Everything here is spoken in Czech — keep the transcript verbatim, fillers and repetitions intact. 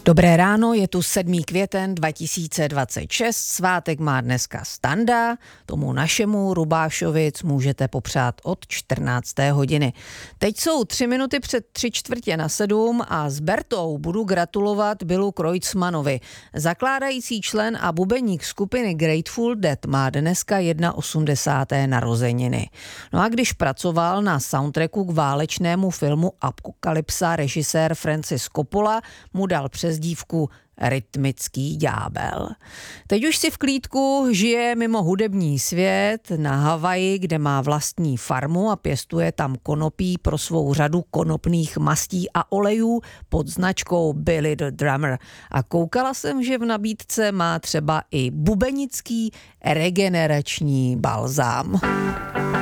Dobré ráno, je tu sedmý květen dva tisíce dvacet šest, svátek má dneska Standa, tomu našemu Rubášovic můžete popřát od čtrnácté hodiny. Teď jsou tři minuty před tři čtvrtě na sedm a s Bertou budu gratulovat Billu Kreutzmannovi. Zakládající člen a bubeník skupiny Grateful Dead má dneska osmdesáté jedna narozeniny. No a když pracoval na soundtracku k válečnému filmu Apokalypsa, režisér Francis Coppola mu dal přes dívku Rytmický ďábel. Teď už si v klídku žije mimo hudební svět na Havaji, kde má vlastní farmu a pěstuje tam konopí pro svou řadu konopných mastí a olejů pod značkou Billy the Drummer. A koukala jsem, že v nabídce má třeba i bubenický regenerační balzám.